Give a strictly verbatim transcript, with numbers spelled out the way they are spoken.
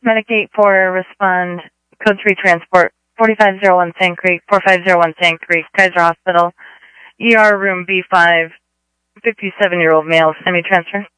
Medic eight four, respond, code three transport, forty-five oh one Sand Creek, forty-five oh one Sand Creek, Kaiser Hospital, E R room B five, fifty-seven-year-old male, semi-transfer.